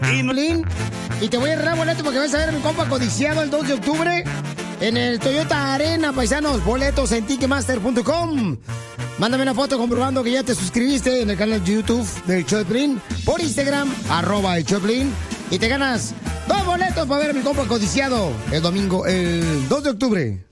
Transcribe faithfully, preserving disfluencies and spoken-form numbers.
Y, no... y te voy a regalar boletos porque vas a ver a mi compa codiciado el dos de octubre en el Toyota Arena, paisanos. Boletos en ticketmaster punto com. Mándame una foto comprobando que ya te suscribiste en el canal de YouTube del show de Piolín, por Instagram, arroba el show de Piolín, y te ganas dos boletos para ver a mi compa codiciado el domingo, el dos de octubre.